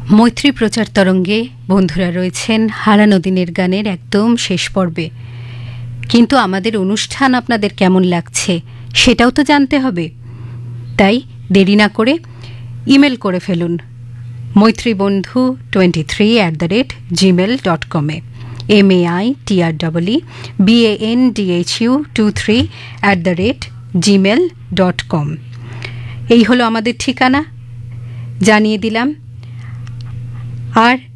মৈত্রী প্রচার তরঙ্গে বন্ধুরা রয়েছেন হারানো দিনের গানের একদম শেষ পর্বে। কিন্তু আমাদের অনুষ্ঠান আপনাদের কেমন লাগছে সেটাও তো জানতে হবে। তাই দেরি না করে ইমেল করে ফেলুন maitribandhu23@gmail.com maitribandhu23@gmail.com এই হলো আমাদের ঠিকানা, জানিয়ে দিলাম। আর